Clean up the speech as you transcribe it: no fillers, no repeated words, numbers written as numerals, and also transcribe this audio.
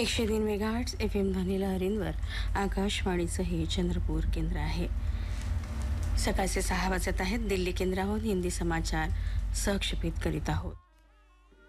103 megahertz FM ध्वनी लहरींवर आकाशवाणीचं हे चंद्रपूर केंद्र आहे. सकाळचे 6 वाजत आहेत. दिल्ली केंद्राहून हिंदी समाचार सहक्षेपित करीत आहोत.